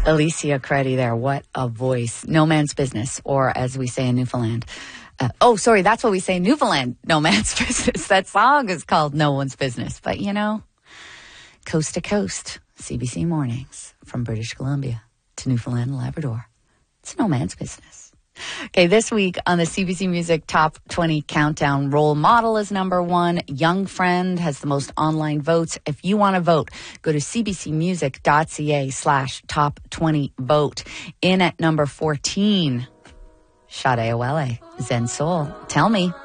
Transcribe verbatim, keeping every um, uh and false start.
Alicia Credi there. What a voice. No Man's Business, or as we say in Newfoundland. Uh, oh, sorry, that's what we say in Newfoundland. No Man's Business. That song is called No One's Business. But, you know, coast to coast, C B C Mornings, from British Columbia to Newfoundland and Labrador. It's no man's business. Okay, this week on the C B C Music Top twenty Countdown, Role Model is number one. Young Friend has the most online votes. If you want to vote, go to cbcmusic.ca slash top 20 vote. In at number fourteen, Sade Awele, Zen Soul. Tell me.